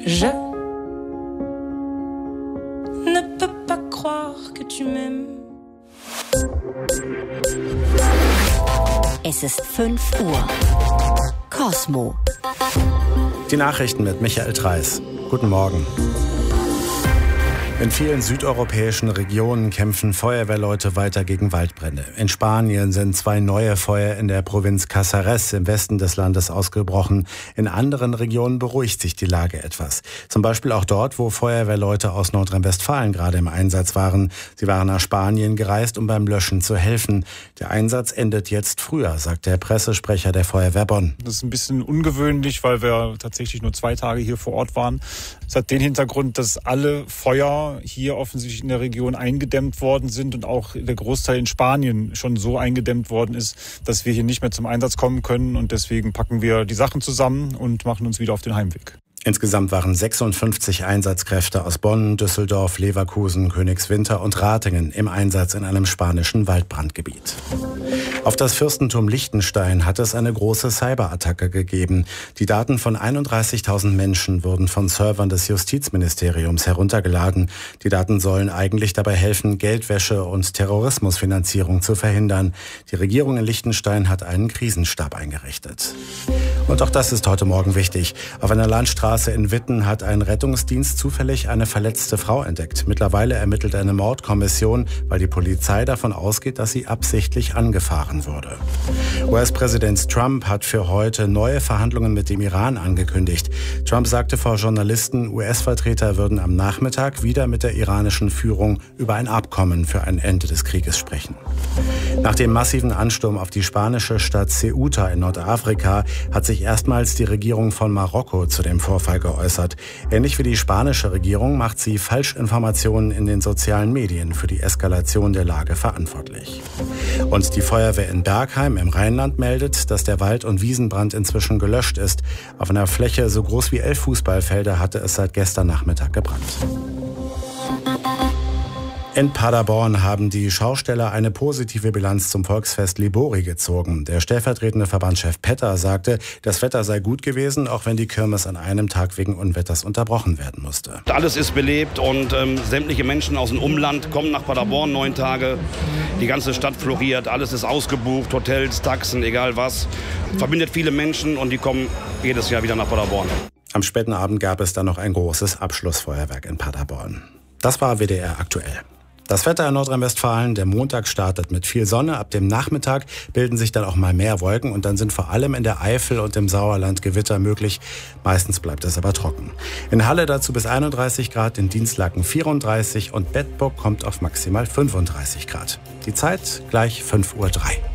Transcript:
Je ne peux pas croire que tu m'aimes. Es ist 5 Uhr. Kosmo. Die Nachrichten mit Michael Treis. Guten Morgen. In vielen südeuropäischen Regionen kämpfen Feuerwehrleute weiter gegen Waldbrände. In Spanien sind 2 neue Feuer in der Provinz Caceres im Westen des Landes ausgebrochen. In anderen Regionen beruhigt sich die Lage etwas. Zum Beispiel auch dort, wo Feuerwehrleute aus Nordrhein-Westfalen gerade im Einsatz waren. Sie waren nach Spanien gereist, um beim Löschen zu helfen. Der Einsatz endet jetzt früher, sagt der Pressesprecher der Feuerwehr Bonn. Das ist ein bisschen ungewöhnlich, weil wir tatsächlich nur 2 Tage hier vor Ort waren. Es hat den Hintergrund, dass alle Feuer hier offensichtlich in der Region eingedämmt worden sind und auch der Großteil in Spanien schon so eingedämmt worden ist, dass wir hier nicht mehr zum Einsatz kommen können. Und deswegen packen wir die Sachen zusammen und machen uns wieder auf den Heimweg. Insgesamt waren 56 Einsatzkräfte aus Bonn, Düsseldorf, Leverkusen, Königswinter und Ratingen im Einsatz in einem spanischen Waldbrandgebiet. Auf das Fürstentum Liechtenstein hat es eine große Cyberattacke gegeben. Die Daten von 31.000 Menschen wurden von Servern des Justizministeriums heruntergeladen. Die Daten sollen eigentlich dabei helfen, Geldwäsche und Terrorismusfinanzierung zu verhindern. Die Regierung in Liechtenstein hat einen Krisenstab eingerichtet. Und auch das ist heute Morgen wichtig. Auf einer Landstraße in Witten hat ein Rettungsdienst zufällig eine verletzte Frau entdeckt. Mittlerweile ermittelt eine Mordkommission, weil die Polizei davon ausgeht, dass sie absichtlich angefahren wurde. US-Präsident Trump hat für heute neue Verhandlungen mit dem Iran angekündigt. Trump sagte vor Journalisten, US-Vertreter würden am Nachmittag wieder mit der iranischen Führung über ein Abkommen für ein Ende des Krieges sprechen. Nach dem massiven Ansturm auf die spanische Stadt Ceuta in Nordafrika hat sich erstmals die Regierung von Marokko zu dem Vorfall geäußert. Ähnlich wie die spanische Regierung macht sie Falschinformationen in den sozialen Medien für die Eskalation der Lage verantwortlich. Und die Feuerwehr in Bergheim im Rheinland meldet, dass der Wald- und Wiesenbrand inzwischen gelöscht ist. Auf einer Fläche so groß wie 11 Fußballfelder hatte es seit gestern Nachmittag gebrannt. In Paderborn haben die Schausteller eine positive Bilanz zum Volksfest Libori gezogen. Der stellvertretende Verbandschef Petter sagte, das Wetter sei gut gewesen, auch wenn die Kirmes an einem Tag wegen Unwetters unterbrochen werden musste. Alles ist belebt und sämtliche Menschen aus dem Umland kommen nach Paderborn 9 Tage. Die ganze Stadt floriert, alles ist ausgebucht, Hotels, Taxen, egal was. Verbindet viele Menschen und die kommen jedes Jahr wieder nach Paderborn. Am späten Abend gab es dann noch ein großes Abschlussfeuerwerk in Paderborn. Das war WDR aktuell. Das Wetter in Nordrhein-Westfalen, der Montag startet mit viel Sonne. Ab dem Nachmittag bilden sich dann auch mal mehr Wolken und dann sind vor allem in der Eifel und im Sauerland Gewitter möglich. Meistens bleibt es aber trocken. In Halle dazu bis 31 Grad, in Dienstlaken 34 und Bedburg kommt auf maximal 35 Grad. Die Zeit gleich 5:03 Uhr.